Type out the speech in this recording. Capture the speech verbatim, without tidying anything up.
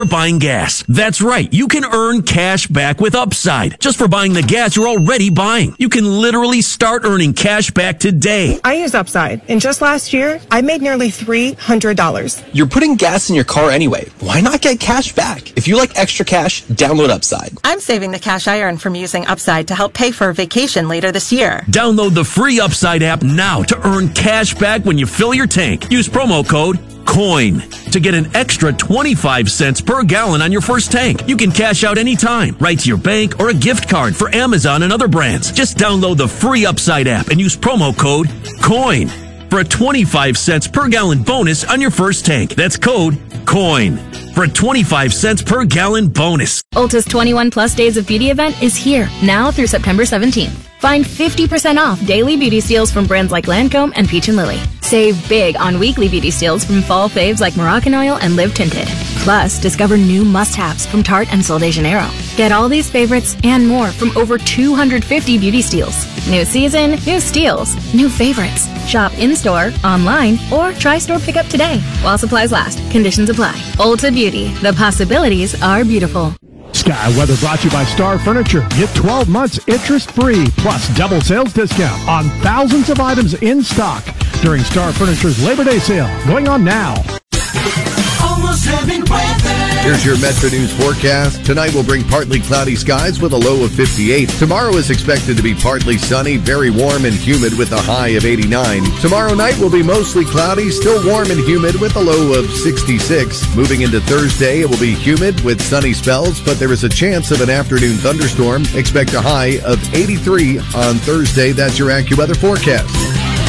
for buying gas. That's right. You can earn cash back with Upside just for buying the gas you're already buying. You can literally start earning cash back today. I use Upside, and just last year, I made nearly three hundred dollars. You're putting gas in your car anyway. Why not get cash back? If you like extra cash, download Upside. I'm saving the cash I earn from using Upside to help pay for a vacation later this year. Download the free Upside app now to earn cash back when you fill your tank. Use promo code COIN to get an extra twenty-five cents per gallon on your first tank. You can cash out anytime, right to your bank or a gift card for Amazon and other brands. Just download the free Upside app and use promo code COIN for a twenty-five cents per gallon bonus on your first tank. That's code COIN for a twenty-five cents per gallon bonus. Ulta's twenty-one plus days of beauty event is here now through September seventeenth. Find fifty percent off daily beauty steals from brands like Lancome and Peach and Lily. Save big on weekly beauty steals from fall faves like Moroccan and Live Tinted. Plus, discover new must-haves from Tarte and Sol de Janeiro. Get all these favorites and more from over two hundred fifty beauty steals. New season, new steals, new favorites. Shop in-store, online, or try store pickup today while supplies last. Conditions apply. Ulta Beauty. The possibilities are beautiful. Sky Weather brought to you by Star Furniture. Get twelve months interest-free plus double sales discount on thousands of items in stock during Star Furniture's Labor Day sale going on now. Almost heaven weather. Here's your Metro News forecast. Tonight will bring partly cloudy skies with a low of fifty-eight. Tomorrow is expected to be partly sunny, very warm and humid with a high of eighty-nine. Tomorrow night will be mostly cloudy, still warm and humid with a low of sixty-six. Moving into Thursday, it will be humid with sunny spells, but there is a chance of an afternoon thunderstorm. Expect a high of eighty-three on Thursday. That's your AccuWeather forecast.